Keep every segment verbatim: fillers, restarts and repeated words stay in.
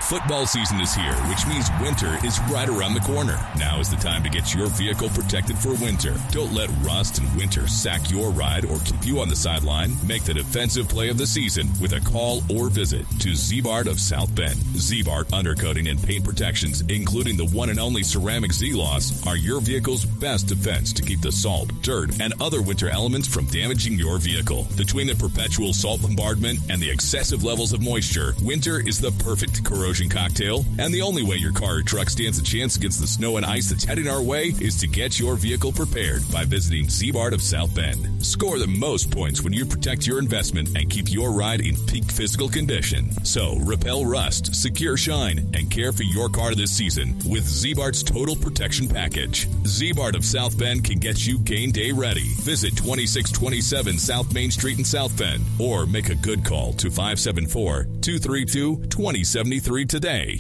Football season is here, which means winter is right around the corner. Now is the time to get your vehicle protected for winter. Don't let rust and winter sack your ride or keep you on the sideline. Make the defensive play of the season with a call or visit to Z-Bart of South Bend. Z-Bart Undercoating and Paint Protections, including the one and only ceramic Z-Loss, are your vehicle's best defense to keep the salt, dirt, and other winter elements from damaging your vehicle. Between the perpetual salt bombardment and the excessive levels of moisture, winter is the perfect corrosion cocktail, and the only way your car or truck stands a chance against the snow and ice that's heading our way is to get your vehicle prepared by visiting Z-Bart of South Bend. Score the most points when you protect your investment and keep your ride in peak physical condition. So, repel rust, secure shine, and care for your car this season with Z-Bart's Total Protection Package. Z-Bart of South Bend can get you game day ready. Visit twenty-six twenty-seven South Main Street in South Bend or make a good call to five seven four, two three two, two zero seven three today.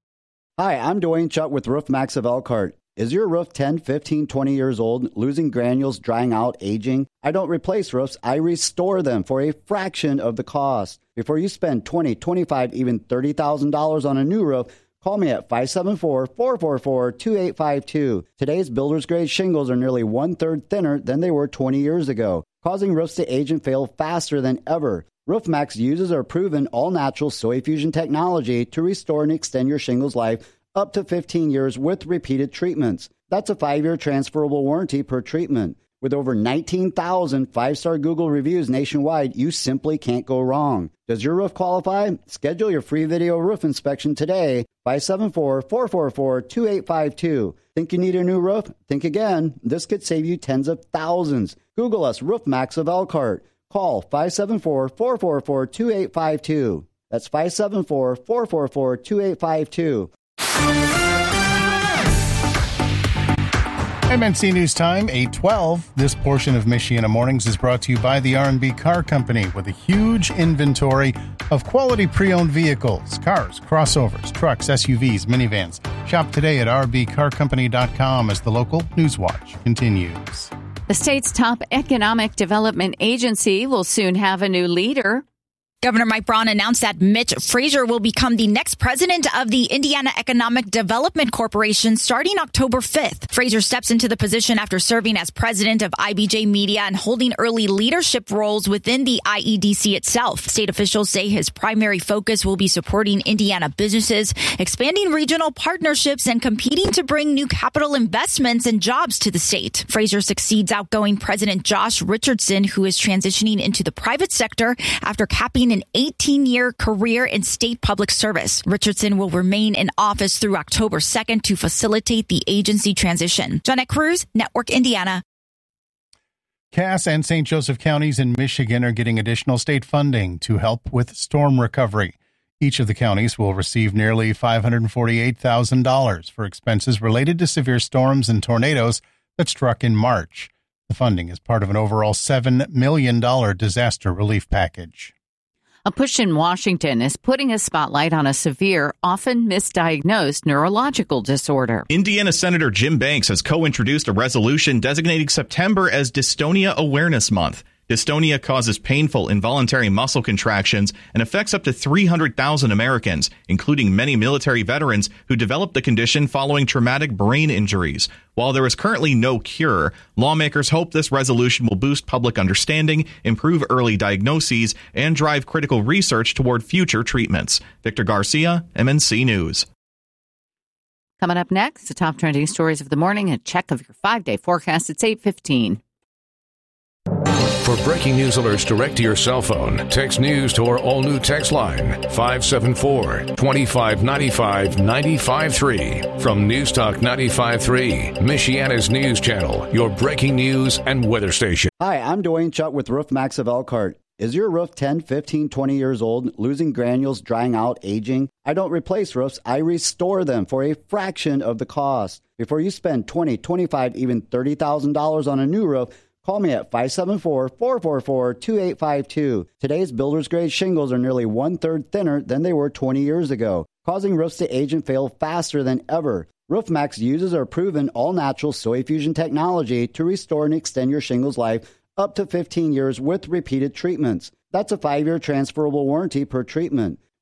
Hi, I'm Dwayne Chuck with Roof Max of Elkhart. Is your roof ten, fifteen, twenty years old, losing granules, drying out, aging? I don't replace roofs, I restore them for a fraction of the cost. Before you spend twenty thousand dollars, twenty-five thousand dollars, even thirty thousand dollars on a new roof, call me at five seven four, four four four, two eight five two. Today's builder's grade shingles are nearly one-third thinner than they were twenty years ago, causing roofs to age and fail faster than ever. RoofMax uses our proven all-natural soil fusion technology to restore and extend your shingles life up to fifteen years with repeated treatments. That's a five-year transferable warranty per treatment. With over nineteen thousand five-star Google reviews nationwide, you simply can't go wrong. Does your roof qualify? Schedule your free video roof inspection today, five seven four, four four four, two eight five two. Think you need a new roof? Think again. This could save you tens of thousands. Google us, RoofMax of Elkhart. Call five seven four, four four four, two eight five two. That's five seven four, four four four, two eight five two. M N C News Time, eight twelve. This portion of Michiana Mornings is brought to you by the R and B Car Company with a huge inventory of quality pre-owned vehicles, cars, crossovers, trucks, S U Vs, minivans. Shop today at r b car company dot com as the local News Watch continues. The state's top economic development agency will soon have a new leader. Governor Mike Braun announced that Mitch Frazier will become the next president of the Indiana Economic Development Corporation starting October fifth. Frazier steps into the position after serving as president of I B J Media and holding early leadership roles within the I E D C itself. State officials say his primary focus will be supporting Indiana businesses, expanding regional partnerships, and competing to bring new capital investments and jobs to the state. Frazier succeeds outgoing President Josh Richardson, who is transitioning into the private sector after capping an eighteen-year career in state public service. Richardson will remain in office through October second to facilitate the agency transition. Jeanette Cruz, Network Indiana. Cass and Saint Joseph counties in Michigan are getting additional state funding to help with storm recovery. Each of the counties will receive nearly five hundred forty-eight thousand dollars for expenses related to severe storms and tornadoes that struck in March. The funding is part of an overall seven million dollars disaster relief package. A push in Washington is putting a spotlight on a severe, often misdiagnosed neurological disorder. Indiana Senator Jim Banks has co-introduced a resolution designating September as Dystonia Awareness Month. Dystonia causes painful, involuntary muscle contractions and affects up to three hundred thousand Americans, including many military veterans who developed the condition following traumatic brain injuries. While there is currently no cure, lawmakers hope this resolution will boost public understanding, improve early diagnoses, and drive critical research toward future treatments. Victor Garcia, M N C News. Coming up next, the top trending stories of the morning, a check of your five-day forecast. It's eight fifteen. For breaking news alerts direct to your cell phone, text news to our all-new text line, five seven four, two five nine five, nine five three. From News Talk ninety-five point three, Michiana's news channel, your breaking news and weather station. Hi, I'm Dwayne Chuck with Roof Max of Elkhart. Is your roof ten, fifteen, twenty years old, losing granules, drying out, aging? I don't replace roofs, I restore them for a fraction of the cost. Before you spend twenty thousand dollars, twenty-five thousand dollars, even thirty thousand dollars on a new roof, call me at five seven four, four four four, two eight five two. Today's builder's grade shingles are nearly one-third thinner than they were twenty years ago, causing roofs to age and fail faster than ever. RoofMax uses our proven all-natural soil fusion technology to restore and extend your shingles life up to fifteen years with repeated treatments. That's a five-year transferable warranty per treatment.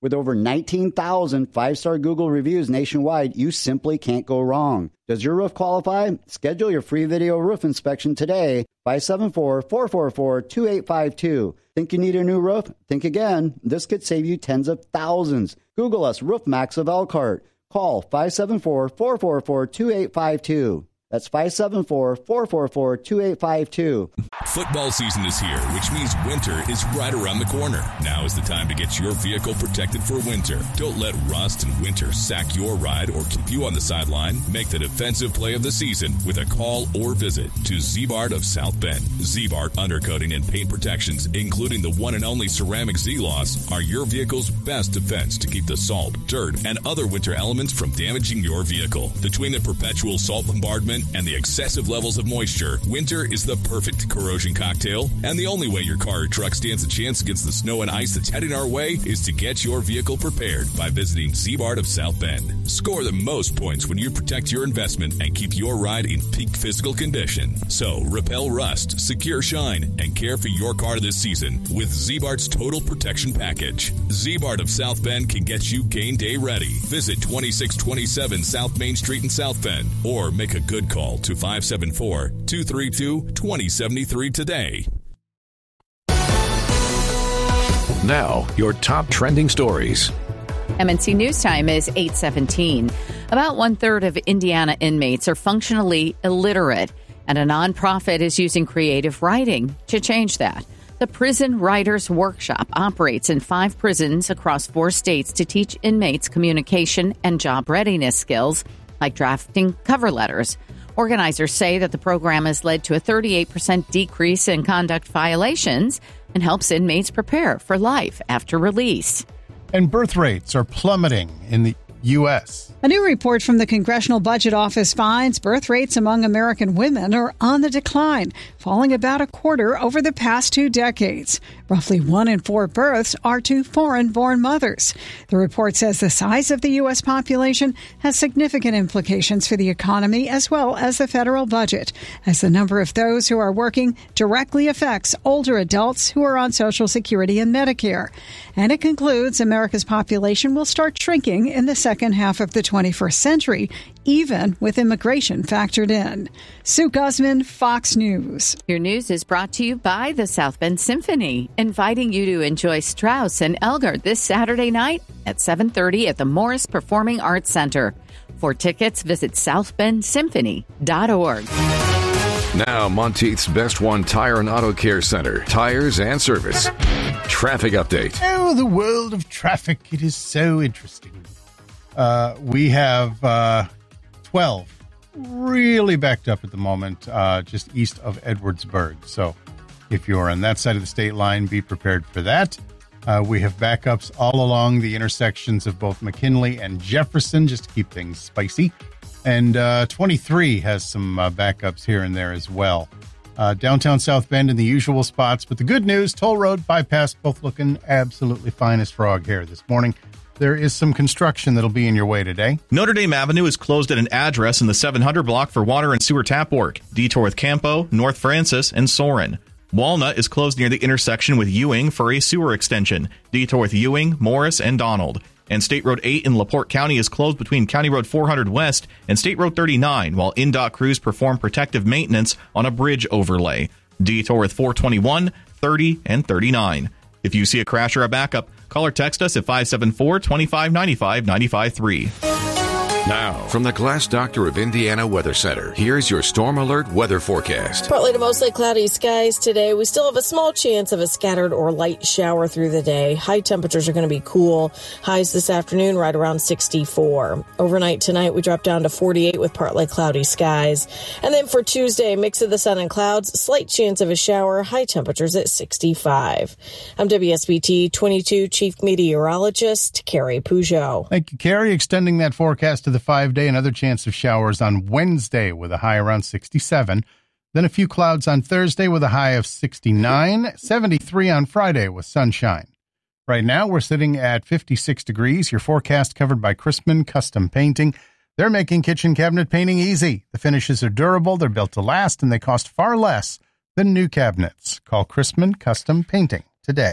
With over nineteen thousand five-star Google reviews nationwide, you simply can't go wrong. Does your roof qualify? Schedule your free video roof inspection today, five seven four, four four four, two eight five two. Think you need a new roof? Think again. This could save you tens of thousands. Google us, Roof Max of Elkhart. Call five seven four, four four four, two eight five two. That's five seven four, four four four, two eight five two. Football season is here, which means winter is right around the corner. Now is the time to get your vehicle protected for winter. Don't let rust and winter sack your ride or keep you on the sideline. Make the defensive play of the season with a call or visit to Z-Bart of South Bend. Z-Bart undercoating and paint protections, including the one and only ceramic Z-Loss, are your vehicle's best defense to keep the salt, dirt, and other winter elements from damaging your vehicle. Between the perpetual salt bombardment and the excessive levels of moisture, winter is the perfect corrosion cocktail, and the only way your car or truck stands a chance against the snow and ice that's heading our way is to get your vehicle prepared by visiting Z-Bart of South Bend. Score the most points when you protect your investment and keep your ride in peak physical condition. So, repel rust, secure shine, and care for your car this season with Z-Bart's Total Protection Package. Z-Bart of South Bend can get you game day ready. Visit twenty-six twenty-seven South Main Street in South Bend, or make a good call to five seven four, two three two, two zero seven three today. Now, your top trending stories. M N C News Time is eight seventeen. About one-third of Indiana inmates are functionally illiterate, and a nonprofit is using creative writing to change that. The Prison Writers Workshop operates in five prisons across four states to teach inmates communication and job readiness skills, like drafting cover letters. Organizers say that the program has led to a thirty-eight percent decrease in conduct violations and helps inmates prepare for life after release. And birth rates are plummeting in the U S A new report from the Congressional Budget Office finds birth rates among American women are on the decline, falling about a quarter over the past two decades. Roughly one in four births are to foreign-born mothers. The report says the size of the U S population has significant implications for the economy as well as the federal budget, as the number of those who are working directly affects older adults who are on Social Security and Medicare. And it concludes America's population will start shrinking in the second half of the twenty-first century, even with immigration factored in. Sue Guzman, Fox News. Your news is brought to you by the South Bend Symphony, inviting you to enjoy Strauss and Elgar this Saturday night at seven thirty at the Morris Performing Arts Center. For tickets, visit south bend symphony dot org. Now, Monteith's Best One Tire and Auto Care Center. Tires and service. Traffic update. Oh, the world of traffic. It is so interesting. Uh, we have uh, twelve really backed up at the moment, uh, just east of Edwardsburg. So if you're on that side of the state line, be prepared for that. Uh, we have backups all along the intersections of both McKinley and Jefferson, just to keep things spicy. And uh, twenty-three has some uh, backups here and there as well. Uh, downtown South Bend in the usual spots. But the good news, Toll Road, bypass, both looking absolutely fine as frog hair this morning. There is some construction that'll be in your way today. Notre Dame Avenue is closed at an address in the seven hundred block for water and sewer tap work. Detour with Campo, North Francis, and Soren. Walnut is closed near the intersection with Ewing for a sewer extension. Detour with Ewing, Morris, and Donald. And State Road eight in LaPorte County is closed between County Road four hundred West and State Road thirty-nine, while N D O T crews perform protective maintenance on a bridge overlay. Detour with four twenty-one, thirty, and thirty-nine. If you see a crash or a backup, call or text us at five seven four, two five nine five, nine five three. Now, from the Glass Doctor of Indiana Weather Center, here's your Storm Alert weather forecast. Partly to mostly cloudy skies today. We still have a small chance of a scattered or light shower through the day. High temperatures are going to be cool. Highs this afternoon right around sixty-four. Overnight tonight, we drop down to forty-eight with partly cloudy skies. And then for Tuesday, mix of the sun and clouds, slight chance of a shower, high temperatures at sixty-five. I'm W S B T twenty-two Chief Meteorologist Carrie Peugeot. Thank you, Carrie. Extending that forecast to the five-day, another chance of showers on Wednesday with a high around sixty-seven. Then a few clouds on Thursday with a high of sixty-nine. seventy-three on Friday with sunshine. Right now, we're sitting at fifty-six degrees. Your forecast covered by Chrisman Custom Painting. They're making kitchen cabinet painting easy. The finishes are durable, they're built to last, and they cost far less than new cabinets. Call Chrisman Custom Painting today.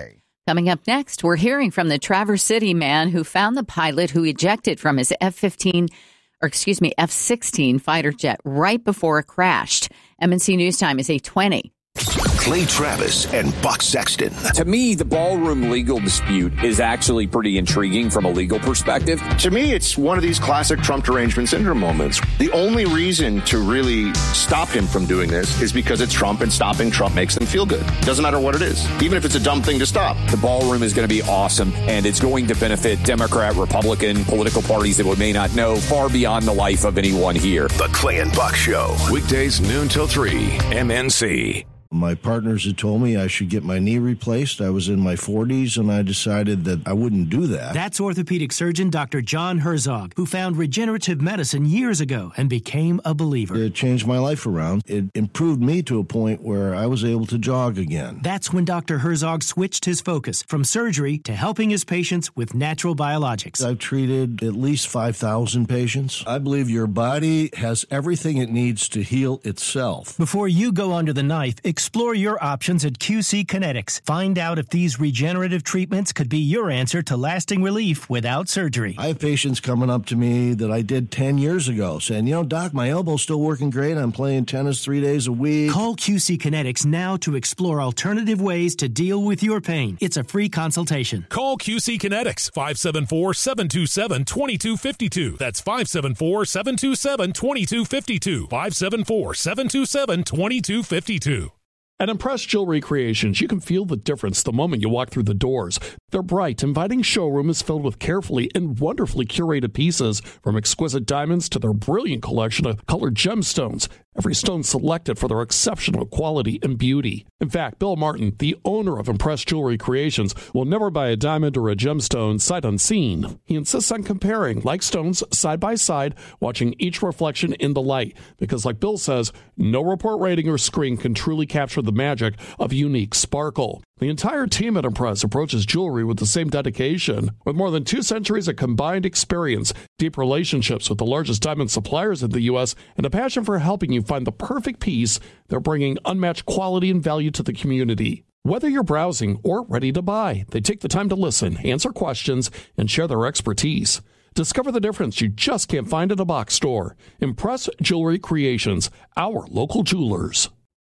Coming up next, we're hearing from the Traverse City man who found the pilot who ejected from his F fifteen, or excuse me, F sixteen fighter jet right before it crashed. M N C News Time is eight twenty. Clay Travis and Buck Sexton. To me, the ballroom legal dispute is actually pretty intriguing from a legal perspective. To me, it's one of these classic Trump derangement syndrome moments. The only reason to really stop him from doing this is because it's Trump, and stopping Trump makes them feel good. Doesn't matter what it is, even if it's a dumb thing to stop. The ballroom is going to be awesome, and it's going to benefit Democrat, Republican, political parties that we may not know far beyond the life of anyone here. The Clay and Buck Show. Weekdays noon till three, M N C. My partners had told me I should get my knee replaced. I was in my forties, and I decided that I wouldn't do that. That's orthopedic surgeon Doctor John Herzog, who found regenerative medicine years ago and became a believer. It changed my life around. It improved me to a point where I was able to jog again. That's when Doctor Herzog switched his focus from surgery to helping his patients with natural biologics. I've treated at least five thousand patients. I believe your body has everything it needs to heal itself. Before you go under the knife, explore your options at Q C Kinetics. Find out if these regenerative treatments could be your answer to lasting relief without surgery. I have patients coming up to me that I did ten years ago saying, you know, Doc, my elbow's still working great. I'm playing tennis three days a week. Call Q C Kinetics now to explore alternative ways to deal with your pain. It's a free consultation. Call Q C Kinetics, five seven four, seven two seven, two two five two. That's five seven four, seven two seven, two two five two. five seven four, seven two seven, two two five two. At Impress Jewelry Creations, you can feel the difference the moment you walk through the doors. Their bright, inviting showroom is filled with carefully and wonderfully curated pieces, from exquisite diamonds to their brilliant collection of colored gemstones. Every stone selected for their exceptional quality and beauty. In fact, Bill Martin, the owner of Impress Jewelry Creations, will never buy a diamond or a gemstone sight unseen. He insists on comparing like stones side by side, watching each reflection in the light, because like Bill says, no report rating or screen can truly capture the magic of unique sparkle. The entire team at Impress approaches jewelry with the same dedication. With more than two centuries of combined experience, deep relationships with the largest diamond suppliers in the U S, and a passion for helping you find the perfect piece, they're bringing unmatched quality and value to the community. Whether you're browsing or ready to buy, they take the time to listen, answer questions, and share their expertise. Discover the difference you just can't find at a box store. Impress Jewelry Creations, our local jewelers.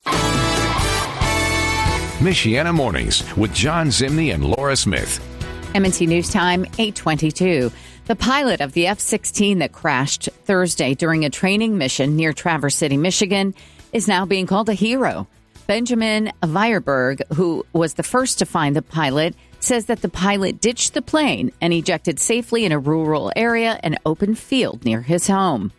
Michiana Mornings with John Zimney and Laura Smith. M N C News Time, eight twenty-two. The pilot of the F sixteen that crashed Thursday during a training mission near Traverse City, Michigan, is now being called a hero. Benjamin Weierberg, who was the first to find the pilot, says that the pilot ditched the plane and ejected safely in a rural area, an open field near his home.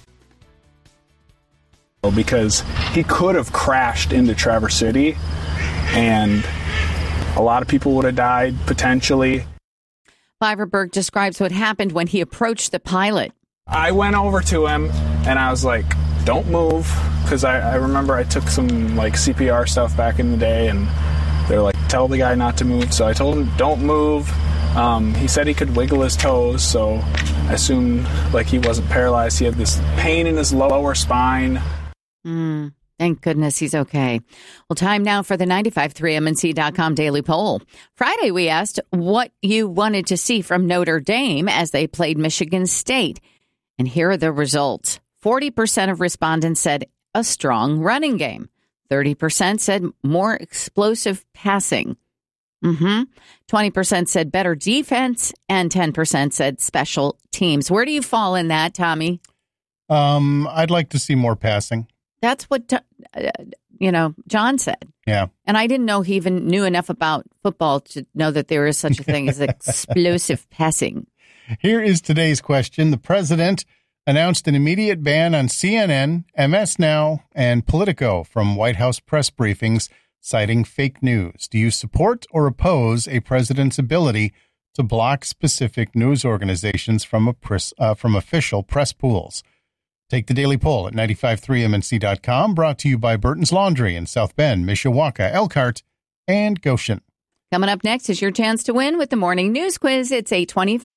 Because he could have crashed into Traverse City, and a lot of people would have died, potentially. Weierberg describes what happened when he approached the pilot. I went over to him, and I was like, don't move, because I, I remember I took some like C P R stuff back in the day, and they're like, tell the guy not to move. So I told him, don't move. Um, he said he could wiggle his toes, so I assumed like he wasn't paralyzed. He had this pain in his lower spine. Mm, thank goodness he's okay. Well, time now for the ninety-five three M N C dot com daily poll. Friday, we asked what you wanted to see from Notre Dame as they played Michigan State. And here are the results. forty percent of respondents said a strong running game. thirty percent said more explosive passing. Mm-hmm. twenty percent said better defense, and ten percent said special teams. Where do you fall in that, Tommy? Um, I'd like to see more passing. That's what, uh, you know, John said. Yeah. And I didn't know he even knew enough about football to know that there is such a thing as explosive passing. Here is today's question. The president announced an immediate ban on C N N, M S Now, and Politico from White House press briefings, citing fake news. Do you support or oppose a president's ability to block specific news organizations from a press, uh, from official press pools? Take the daily poll at nine five three M N C dot com, brought to you by Burton's Laundry in South Bend, Mishawaka, Elkhart, and Goshen. Coming up next is your chance to win with the morning news quiz. It's eight twenty.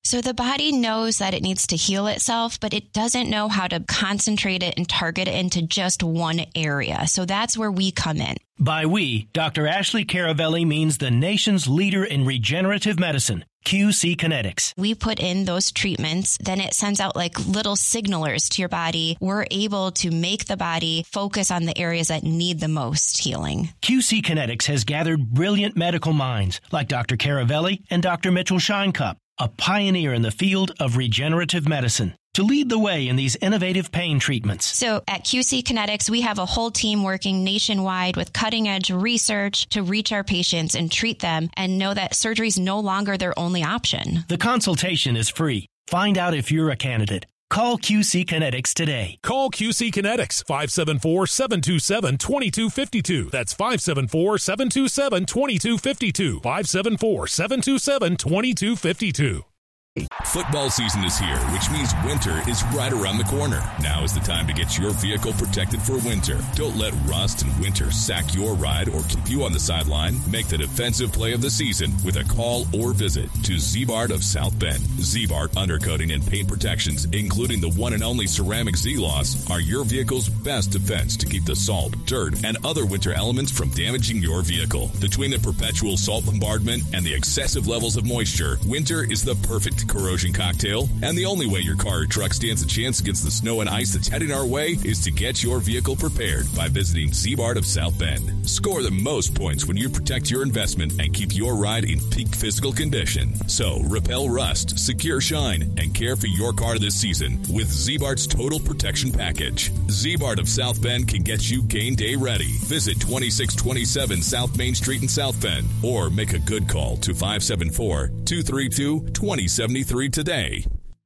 So the body knows that it needs to heal itself, but it doesn't know how to concentrate it and target it into just one area. So that's where we come in. By we, Doctor Ashley Caravelli means the nation's leader in regenerative medicine, Q C Kinetics. We put in those treatments, then it sends out like little signalers to your body. We're able to make the body focus on the areas that need the most healing. Q C Kinetics has gathered brilliant medical minds like Doctor Caravelli and Doctor Mitchell Scheinkup, a pioneer in the field of regenerative medicine, to lead the way in these innovative pain treatments. So at Q C Kinetics, we have a whole team working nationwide with cutting-edge research to reach our patients and treat them and know that surgery is no longer their only option. The consultation is free. Find out if you're a candidate. Call Q C Kinetics today. Call Q C Kinetics, five seven four, seven two seven, two two five two. That's five seven four, seven two seven, two two five two. five seven four, seven two seven, two two five two. Football season is here, which means winter is right around the corner. Now is the time to get your vehicle protected for winter. Don't let rust and winter sack your ride or keep you on the sideline. Make the defensive play of the season with a call or visit to Ziebart of South Bend. Ziebart Undercoating and Paint Protections, including the one and only ceramic Z-Loss, are your vehicle's best defense to keep the salt, dirt, and other winter elements from damaging your vehicle. Between the perpetual salt bombardment and the excessive levels of moisture, winter is the perfect corrosion cocktail, and the only way your car or truck stands a chance against the snow and ice that's heading our way is to get your vehicle prepared by visiting Ziebart of South Bend. Score the most points when you protect your investment and keep your ride in peak physical condition. So repel rust, secure shine, and care for your car this season with Ziebart's Total Protection Package. Ziebart of South Bend can get you game day ready. Visit twenty-six twenty-seven South Main Street in South Bend or make a good call to five seven four, two three two, two zero seven three today.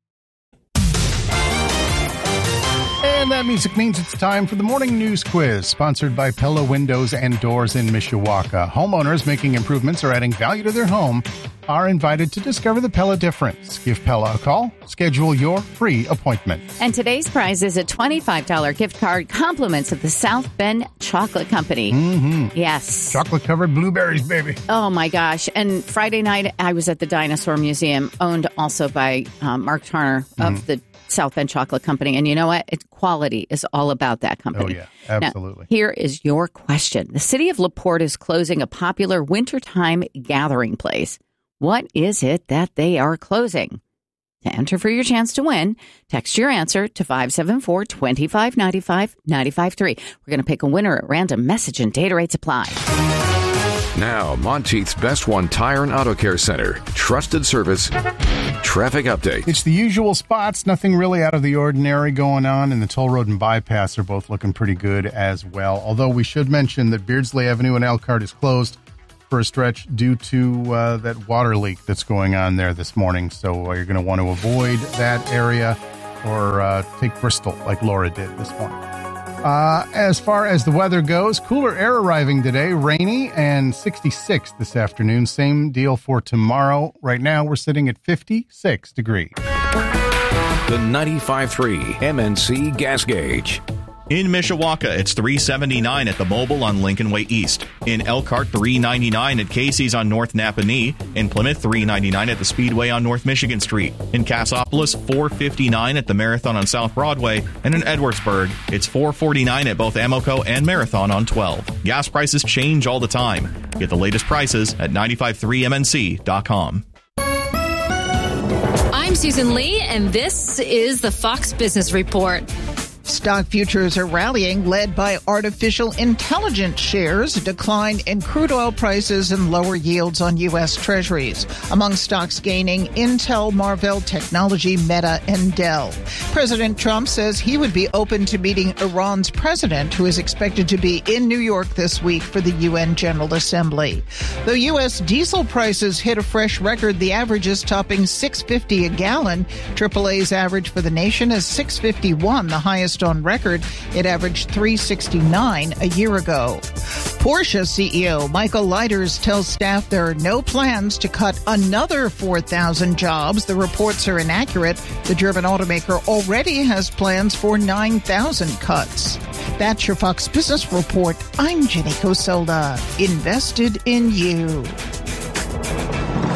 And that music means it's time for the morning news quiz, sponsored by Pella Windows and Doors in Mishawaka. Homeowners making improvements or adding value to their home are invited to discover the Pella difference. Give Pella a call. Schedule your free appointment. And today's prize is a twenty-five dollars gift card, compliments of the South Bend Chocolate Company. Mm-hmm. Yes. Chocolate-covered blueberries, baby. Oh, my gosh. And Friday night, I was at the Dinosaur Museum, owned also by um, Mark Turner of mm. the South Bend Chocolate Company. And you know what? It's quality is all about that company. Oh, yeah. Absolutely. Now, here is your question. The city of LaPorte is closing a popular wintertime gathering place. What is it that they are closing? To enter for your chance to win, text your answer to five seven four, two five nine five, nine five three. We're going to pick a winner at random. Message and data rates apply. Now, Monteith's Best One Tire and Auto Care Center. Trusted service. Traffic update. It's the usual spots. Nothing really out of the ordinary going on. And the toll road and bypass are both looking pretty good as well. Although we should mention that Beardsley Avenue in Elkhart is closed for a stretch due to uh, that water leak that's going on there this morning. So uh, you're going to want to avoid that area or uh, take Bristol like Laura did this morning. Uh, as far as the weather goes, cooler air arriving today, rainy and sixty-six this afternoon. Same deal for tomorrow. Right now, we're sitting at fifty-six degrees. The ninety-five point three M N C Gas Gauge. In Mishawaka, it's three seventy-nine at the Mobile on Lincoln Way East. In Elkhart, three ninety-nine at Casey's on North Napanee. In Plymouth, three ninety-nine at the Speedway on North Michigan Street. In Cassopolis, four fifty-nine at the Marathon on South Broadway. And in Edwardsburg, it's four forty-nine at both Amoco and Marathon on twelve. Gas prices change all the time. Get the latest prices at nine five three M N C dot com. I'm Susan Lee, and this is the Fox Business Report. Stock futures are rallying, led by artificial intelligence shares, a decline in crude oil prices, and lower yields on U S. Treasuries. Among stocks gaining, Intel, Marvell Technology, Meta, and Dell. President Trump says he would be open to meeting Iran's president, who is expected to be in New York this week for the U N General Assembly. Though U S diesel prices hit a fresh record, the average is topping six fifty a gallon. triple A's average for the nation is six fifty-one, the highest on record. It averaged three sixty-nine a year ago. Porsche C E O Michael Leiters tells staff there are no plans to cut another four thousand jobs. The reports are inaccurate. The German automaker already has plans for nine thousand cuts. That's your Fox Business Report. I'm Jenny Cosolda. Invested in you.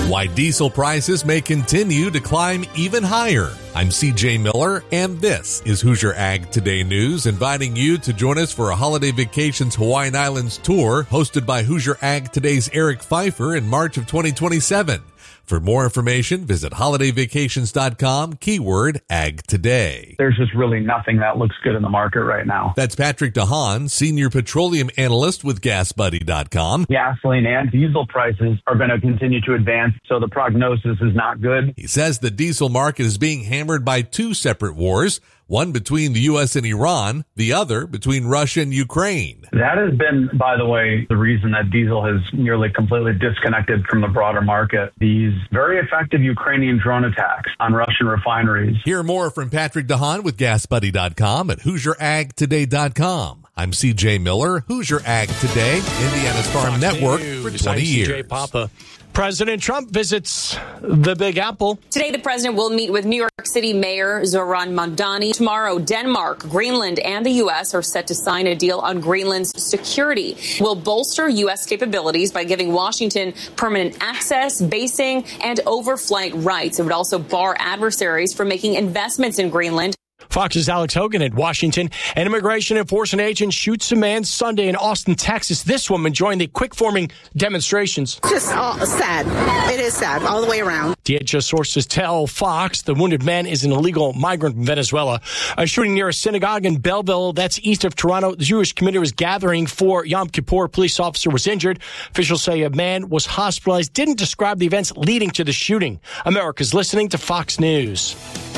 Why diesel prices may continue to climb even higher. I'm C J Miller, and this is Hoosier Ag Today News, inviting you to join us for a Holiday Vacations Hawaiian Islands tour hosted by Hoosier Ag Today's Eric Pfeiffer in March of twenty twenty-seven. For more information, visit holiday vacations dot com, keyword Ag Today. There's just really nothing that looks good in the market right now. That's Patrick DeHaan, Senior Petroleum Analyst with gas buddy dot com. Gasoline and diesel prices are going to continue to advance, so the prognosis is not good. He says the diesel market is being hammered by two separate wars, one between the U S and Iran, the other between Russia and Ukraine. That has been, by the way, the reason that diesel has nearly completely disconnected from the broader market. These very effective Ukrainian drone attacks on Russian refineries. Hear more from Patrick DeHaan with gas buddy dot com at hoosier ag today dot com. I'm C J Miller, Hoosier Ag Today, Indiana's Farm Fox Network News. for twenty I'm years. C J Papa. President Trump visits the Big Apple. Today, the president will meet with New York City Mayor Zoran Mamdani. Tomorrow, Denmark, Greenland, and the U S are set to sign a deal on Greenland's security. Will bolster U S capabilities by giving Washington permanent access, basing, and overflight rights. It would also bar adversaries from making investments in Greenland. Fox's Alex Hogan in Washington. An immigration enforcement agent shoots a man Sunday in Austin, Texas. This woman joined the quick-forming demonstrations. Just uh, sad. It is sad all the way around. D H S sources tell Fox the wounded man is an illegal migrant from Venezuela. A shooting near a synagogue in Belleville, that's east of Toronto. The Jewish community was gathering for Yom Kippur. A police officer was injured. Officials say a man was hospitalized. Didn't describe the events leading to the shooting. America's listening to Fox News.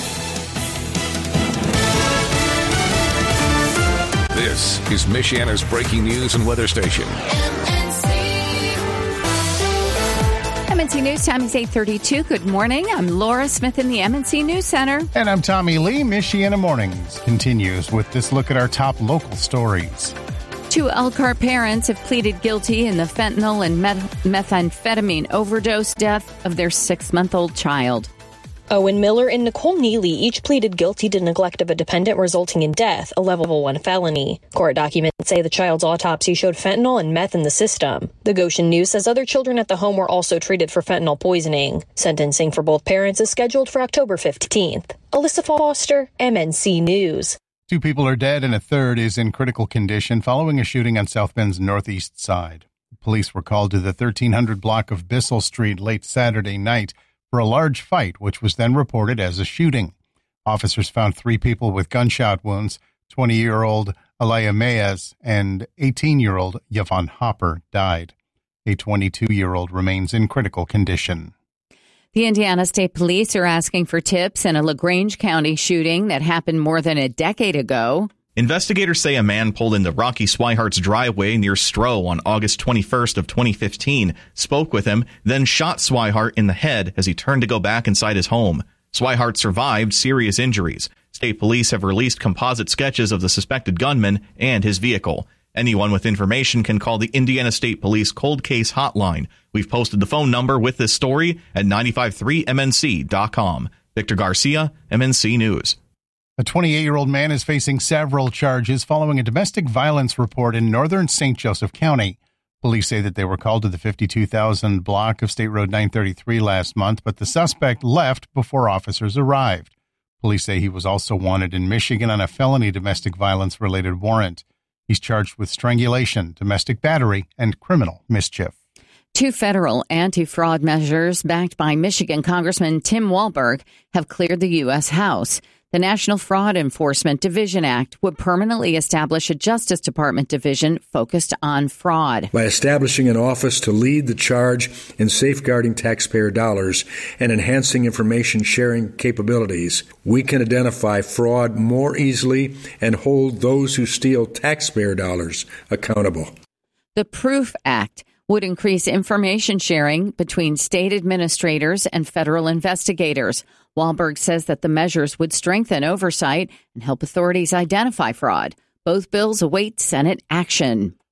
This is Michiana's breaking news and weather station. M N C News Time is eight thirty-two. Good morning. I'm Laura Smith in the M N C News Center. And I'm Tommy Lee. Michiana Mornings continues with this look at our top local stories. Two Elkhart parents have pleaded guilty in the fentanyl and meth- methamphetamine overdose death of their six-month-old child. Owen Miller and Nicole Neely each pleaded guilty to neglect of a dependent resulting in death, a level one felony. Court documents say the child's autopsy showed fentanyl and meth in the system. The Goshen News says other children at the home were also treated for fentanyl poisoning. Sentencing for both parents is scheduled for October fifteenth. Alyssa Foster, M N C News. Two people are dead and a third is in critical condition following a shooting on South Bend's northeast side. Police were called to the thirteen hundred block of Bissell Street late Saturday night for a large fight, which was then reported as a shooting. Officers found three people with gunshot wounds. twenty-year-old Alaya Mayes and eighteen-year-old Yvonne Hopper died. A twenty-two-year-old remains in critical condition. The Indiana State Police are asking for tips in a LaGrange County shooting that happened more than a decade ago. Investigators say a man pulled into Rocky Swihart's driveway near Stroh on August twenty-first of twenty fifteen, spoke with him, then shot Swihart in the head as he turned to go back inside his home. Swihart survived serious injuries. State police have released composite sketches of the suspected gunman and his vehicle. Anyone with information can call the Indiana State Police Cold Case Hotline. We've posted the phone number with this story at nine five three M N C dot com. Victor Garcia, M N C News. A twenty-eight-year-old man is facing several charges following a domestic violence report in northern Saint Joseph County. Police say that they were called to the fifty-two thousand block of State Road nine thirty-three last month, but the suspect left before officers arrived. Police say he was also wanted in Michigan on a felony domestic violence-related warrant. He's charged with strangulation, domestic battery, and criminal mischief. Two federal anti-fraud measures backed by Michigan Congressman Tim Walberg have cleared the U S House. The National Fraud Enforcement Division Act would permanently establish a Justice Department division focused on fraud. By establishing an office to lead the charge in safeguarding taxpayer dollars and enhancing information sharing capabilities, we can identify fraud more easily and hold those who steal taxpayer dollars accountable. The PROOF Act would increase information sharing between state administrators and federal investigators. Walberg says that the measures would strengthen oversight and help authorities identify fraud. Both bills await Senate action.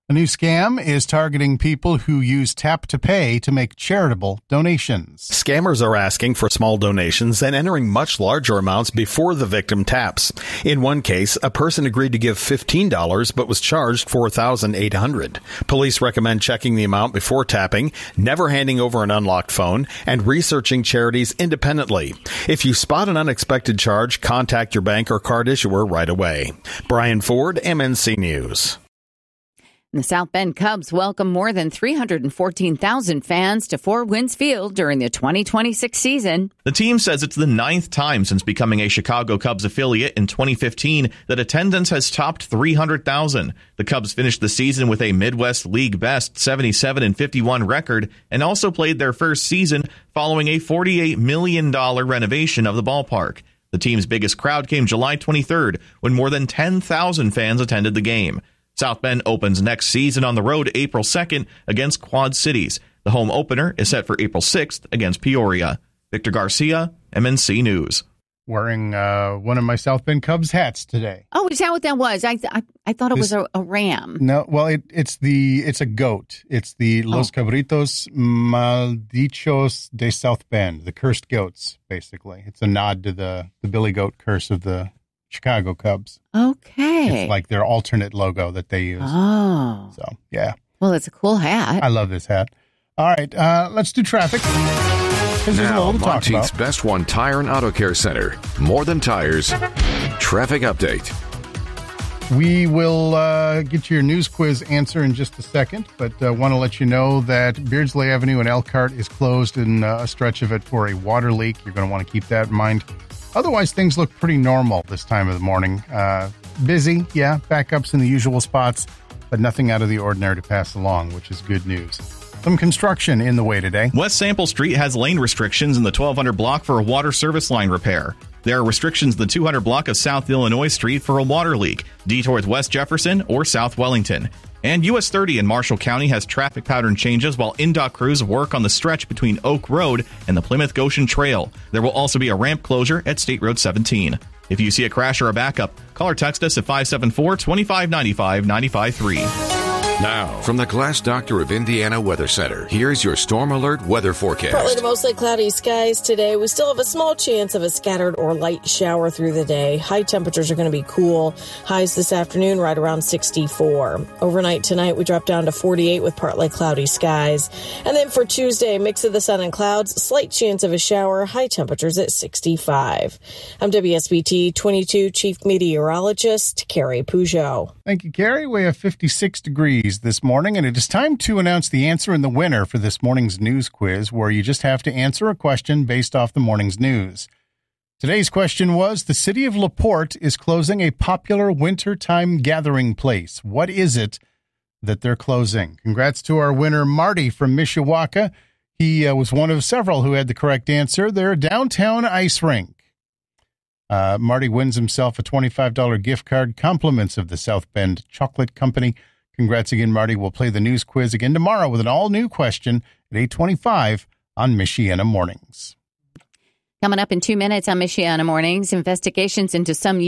A new scam is targeting people who use Tap to Pay to make charitable donations. Scammers are asking for small donations and entering much larger amounts before the victim taps. In one case, a person agreed to give fifteen dollars but was charged four thousand eight hundred dollars. Police recommend checking the amount before tapping, never handing over an unlocked phone, and researching charities independently. If you spot an unexpected charge, contact your bank or card issuer right away. Brian Ford, M N C News. The South Bend Cubs welcome more than three hundred fourteen thousand fans to Four Winds Field during the twenty twenty-six season. The team says it's the ninth time since becoming a Chicago Cubs affiliate in twenty fifteen that attendance has topped three hundred thousand. The Cubs finished the season with a Midwest League best seventy-seven and fifty-one record and also played their first season following a forty-eight million dollars renovation of the ballpark. The team's biggest crowd came July twenty-third when more than ten thousand fans attended the game. South Bend opens next season on the road April second against Quad Cities. The home opener is set for April sixth against Peoria. Victor Garcia, M N C News. Wearing uh, one of my South Bend Cubs hats today. Oh, is that what that was? I I, I thought it was a, a ram. No, well, it, it's the it's a goat. It's the Los oh. Cabritos Maldichos de South Bend, the cursed goats, basically. It's a nod to the, the Billy Goat curse of the Chicago Cubs. Okay. It's like their alternate logo that they use. Oh. So, yeah. Well, it's a cool hat. I love this hat. All right, uh, let's do traffic. Now, Monteith's Best One Tire and Auto Care Center. More than tires. Traffic update. We will uh, get your news quiz answer in just a second, but I uh, want to let you know that Beardsley Avenue in Elkhart is closed in uh, a stretch of it for a water leak. You're going to want to keep that in mind. Otherwise, things look pretty normal this time of the morning. Uh, busy, yeah, backups in the usual spots, but nothing out of the ordinary to pass along, which is good news. Some construction in the way today. West Sample Street has lane restrictions in the twelve hundred block for a water service line repair. There are restrictions in the two hundred block of South Illinois Street for a water leak, detours West Jefferson or South Wellington. And U S thirty in Marshall County has traffic pattern changes while N D O T crews work on the stretch between Oak Road and the Plymouth Goshen Trail. There will also be a ramp closure at State Road seventeen. If you see a crash or a backup, call or text us at five seven four, two five nine five, nine five three. Now, from the Glass Doctor of Indiana Weather Center, here's your Storm Alert weather forecast. Partly to mostly cloudy skies today. We still have a small chance of a scattered or light shower through the day. High temperatures are going to be cool. Highs this afternoon right around sixty-four. Overnight tonight, we drop down to forty-eight with partly cloudy skies. And then for Tuesday, mix of the sun and clouds, slight chance of a shower, high temperatures at sixty-five. I'm W S B T twenty-two Chief Meteorologist Carrie Peugeot. Thank you, Carrie. We have fifty-six degrees this morning, and it is time to announce the answer and the winner for this morning's news quiz, where you just have to answer a question based off the morning's news. Today's question was, the city of LaPorte is closing a popular wintertime gathering place. What is it that they're closing? Congrats to our winner, Marty from Mishawaka. He uh, was one of several who had the correct answer. Their downtown ice rink. Uh, Marty wins himself a twenty-five dollars gift card, compliments of the South Bend Chocolate Company. Congrats again, Marty. We'll play the news quiz again tomorrow with an all-new question at eight twenty-five on Michiana Mornings. Coming up in two minutes on Michiana Mornings, investigations into some